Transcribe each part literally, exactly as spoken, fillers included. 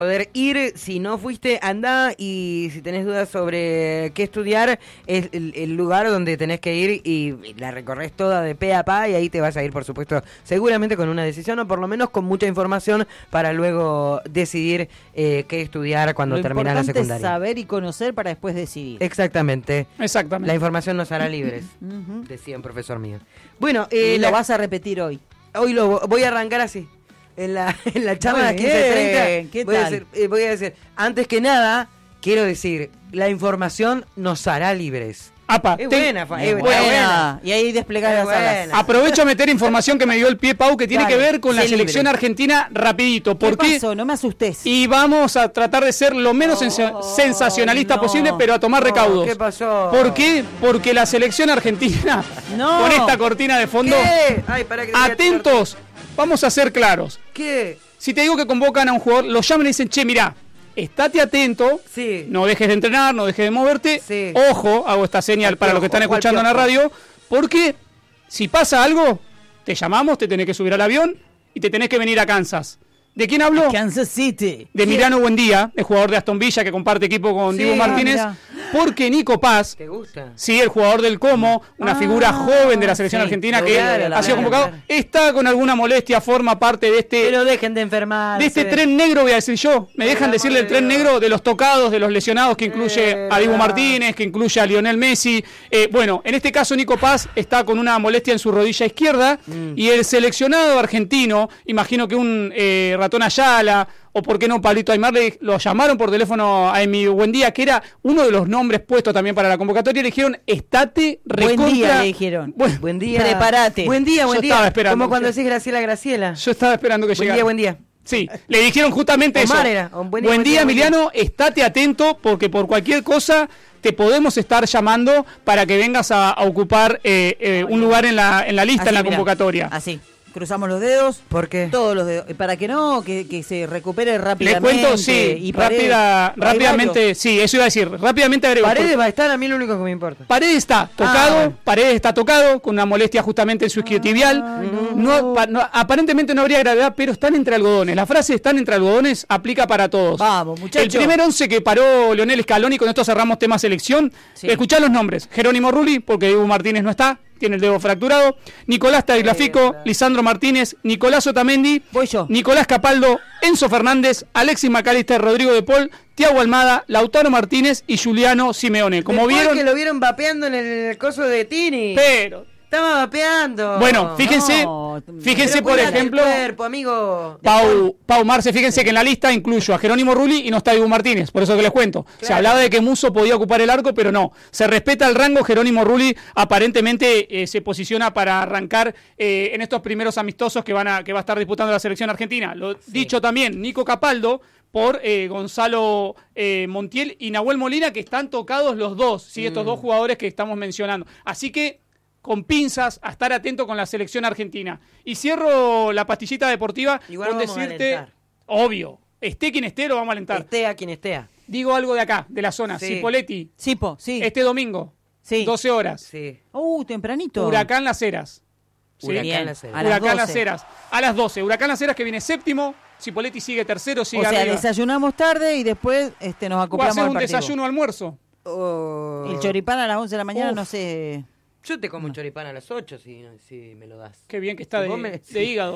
poder ir. Si no fuiste, anda, y si tenés dudas sobre qué estudiar, es el, el lugar donde tenés que ir y la recorres toda de pe a pa, y ahí te vas a ir, por supuesto, seguramente con una decisión o por lo menos con mucha información para luego decidir eh, qué estudiar cuando terminas la secundaria. Es saber y conocer para después decidir. Exactamente. Exactamente. La información nos hará libres, uh-huh. decía un profesor mío. Bueno, eh, y lo la... vas a repetir hoy. Hoy lo voy a arrancar así. En la, en la charla de quince treinta ¿Qué voy, tal? a decir, eh, voy a decir, antes que nada, quiero decir, la información nos hará libres. Apa, es te... buena, fa, es, es buena. buena. Y ahí desplegar las alas. Aprovecho a meter información que me dio el pie Pau, que tiene Dale, que ver con la libre. selección argentina rapidito. ¿Por ¿Qué qué? pasó? No me asustes. Y vamos a tratar de ser lo menos oh, sensacionalista no. posible, pero a tomar recaudos. ¿Qué pasó? ¿Por qué? Porque la selección argentina, no. con esta cortina de fondo, ¿Qué? Ay, para que atentos, vamos a ser claros. ¿Qué? Si te digo que convocan a un jugador, lo llaman y dicen, che, mirá, estate atento, sí. no dejes de entrenar, no dejes de moverte, sí. ojo, hago esta señal para los que están escuchando en la radio, porque si pasa algo, te llamamos, te tenés que subir al avión y te tenés que venir a Kansas. ¿De quién hablo? Kansas City. De Emiliano Buendía, el jugador de Aston Villa que comparte equipo con sí, Diego Martínez. Ah, porque Nico Paz, ¿te gusta? Sí, el jugador del Como, una ah, figura joven de la selección sí, argentina que claro, ha sido convocado, claro. está con alguna molestia, forma parte de este... Pero dejen de enfermarse. De este tren negro, voy a decir yo. Me dejan Por decirle el tren Dios. negro de los tocados, de los lesionados, que incluye Eh, a Diego Martínez, que incluye a Lionel Messi. Eh, bueno, en este caso Nico Paz está con una molestia en su rodilla izquierda mm. y el seleccionado argentino, imagino que un eh, Ratón Ayala, o por qué no Pablito Aymar, le, lo llamaron por teléfono a Emi Buendía, que era uno de los nombres puestos también para la convocatoria, y le dijeron, estate recontra... Buen día, le dijeron. Buen, buen día. Prepárate. Buen día, buen Yo día. estaba esperando. Como cuando decís Graciela, Graciela. Yo estaba esperando que buen llegara. Buen día, buen día. Sí, le dijeron justamente Omar eso. Era. Buen día, buen buen día, día, Emiliano, buen día. estate atento porque por cualquier cosa te podemos estar llamando para que vengas a, a ocupar eh, eh, un lugar en la, en la lista, así, en la mirá, convocatoria. Así. Cruzamos los dedos. ¿Por qué? Todos los dedos. Para que no, que, que se recupere rápidamente. Le cuento, sí, y rápida, Paredes, rápidamente, sí, eso iba a decir, rápidamente agrego. Paredes va a estar, a mí lo único que me importa. Paredes está tocado, Ah, bueno. Paredes está tocado, con una molestia justamente en su isquiotibial. Ah, no. no. Pa, no, aparentemente no habría gravedad, pero están entre algodones. La frase están entre algodones aplica para todos. Vamos, muchachos. El primer once que paró Leonel Scaloni, con esto cerramos tema selección. Sí. Escuchá los nombres. Jerónimo Rulli, porque Diego Martínez no está, tiene el dedo fracturado. Nicolás Tagliafico, Lisandro Martínez, Nicolás Otamendi, Voy yo. Nicolás Capaldo, Enzo Fernández, Alexis McAllister, Rodrigo de Paul, Thiago Almada, Lautaro Martínez y Juliano Simeone. Como Después vieron, que lo vieron vapeando en el coso de Tini. pero Estaba vapeando. bueno, fíjense, No, fíjense Pero por cuídate el ejemplo, cuerpo, amigo. Pau, Pau Marce, fíjense que en la lista incluyo a Jerónimo Rulli y no está Diego Martínez, por eso que les cuento. Se Claro. hablaba de que Musso podía ocupar el arco, pero no. Se respeta el rango, Jerónimo Rulli aparentemente eh, se posiciona para arrancar eh, en estos primeros amistosos que van a que va a estar disputando la selección argentina. Lo Sí. dicho también, Nico Capaldo por eh, Gonzalo eh, Montiel y Nahuel Molina, que están tocados los dos, ¿sí? Mm. Estos dos jugadores que estamos mencionando. Así que con pinzas, a estar atento con la selección argentina. Y cierro la pastillita deportiva Igual con vamos a decirte, alentar. obvio, esté quien esté, lo vamos a alentar. Esté a quien esté. Digo algo de acá, de la zona, Sí. Cipolletti, Sipo, sí. este domingo, sí. doce horas, Sí. Uh, tempranito. Huracán Las Heras. ¿Sí? Huracán Bien. Las Heras. A las Huracán doce. Las Heras. A las doce. Huracán Las Heras que viene séptimo, Cipolletti sigue tercero, sigue O sea, arriba. desayunamos tarde y después este, nos ¿Va a acoplamos hacer al un partido. desayuno almuerzo? Oh. El choripán a las once de la mañana, Uf. no sé. Yo te como un choripán a las ocho si, si me lo das. Qué bien que está Si de, vos me- de sí. hígado.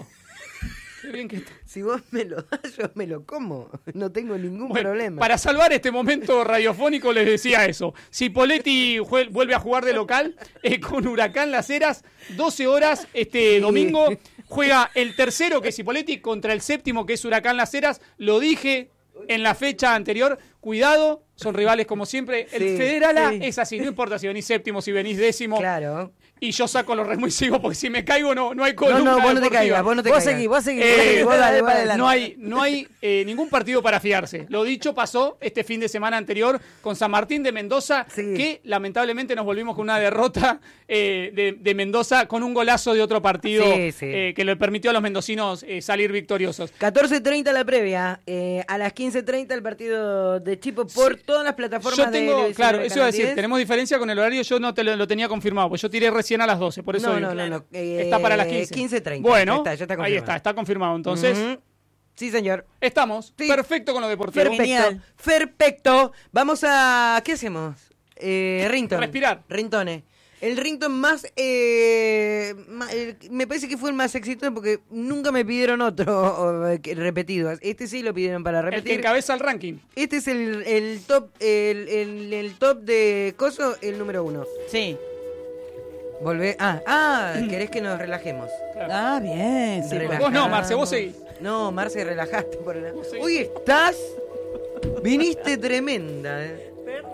Qué bien que está. Si vos me lo das, yo me lo como. No tengo ningún Bueno, problema. para salvar este momento radiofónico les decía eso. Cipolletti jue- vuelve a jugar de local eh, con Huracán Las Heras, doce horas este Sí. domingo. Juega el tercero, que es Cipolletti, contra el séptimo, que es Huracán Las Heras. Lo dije en la fecha anterior. Cuidado, son rivales como siempre. El Sí, Federala sí. es así, no importa si venís séptimo, si venís décimo. Claro. Y yo saco los remos y sigo, porque si me caigo no, no hay No, columna no, vos no te deportiva. caigas, vos no te Vos caigas. seguís, vos seguís. Eh, vos seguís, vos dale, vos adelante. No hay, no hay eh, ningún partido para fiarse. Lo dicho pasó este fin de semana anterior con San Martín de Mendoza, Sí. que lamentablemente nos volvimos con una derrota eh, de, de Mendoza con un golazo de otro partido Sí, sí. eh, que le permitió a los mendocinos eh, salir victoriosos. catorce treinta la previa, eh, a las quince treinta el partido de Chipo por Sí. todas las plataformas Yo de tengo, televisión claro, de eso iba a decir, Canal diez. tenemos diferencia con el horario, yo no te lo, lo tenía confirmado, pues yo tiré recién a las doce, por eso No, digo. no, no, no, eh, está para las quince. quince treinta, Bueno, ya está, ya está ahí confirmado. está, está confirmado. Entonces, Ujú. Sí, señor. Estamos. Sí. Perfecto con lo deportivo. Perfecto. Genial. Perfecto. Vamos a... ¿Qué hacemos? Eh, ringtone. Respirar. Ringtone. El ringtone más... Eh, ma- eh, me parece que fue el más exitoso porque nunca me pidieron otro o, eh, que- repetido. Este sí lo pidieron para El que repetir. encabeza el ranking. Este es el, el top el, el, el top de coso, el número uno. Sí. Volvé. Ah, ah, querés que nos relajemos. Claro. Ah, bien. Sí, Relajamos. Vos no, Marce, vos seguís. No, Marce, relajaste por el... Vos seguís. Hoy estás... Viniste tremenda. eh.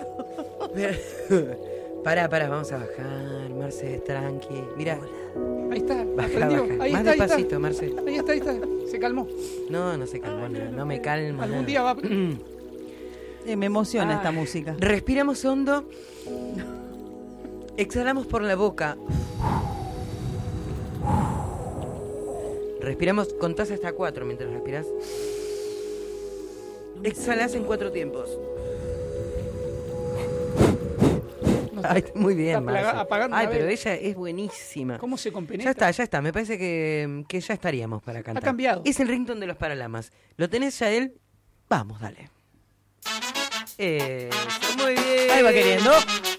Pará, pará, vamos a bajar, Marce, tranqui. Mira, Ahí está. baja, aprendió. baja. Ahí Más está, ahí está. despacito, Marce. Ahí está, ahí está. Se calmó. No, no se calmó, no, no me calmo. Algún nada. día va. Eh, me emociona Ah. esta música. Respiramos hondo. Exhalamos por la boca. Respiramos, contás hasta cuatro mientras respiras. Exhalás en cuatro tiempos. Ay, muy bien, Está plaga- Marce. apagando Ay, la pero vela. ella es buenísima. ¿Cómo se compenetra? Ya está, ya está. Me parece que, que ya estaríamos para cantar. cambiado. Es el ringtone de los Paralamas. ¿Lo tenés ya él? Vamos, dale. Eso, muy bien. Ahí va queriendo.